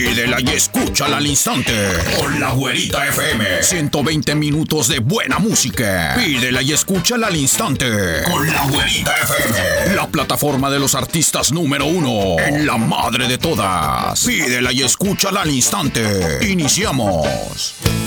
Pídela y escúchala al instante. Con la Güerita FM. 120 minutos de buena música. Pídela y escúchala al instante. Con la Güerita FM. La plataforma de los artistas número 1 en la madre de todas. Pídela y escúchala al instante. Iniciamos.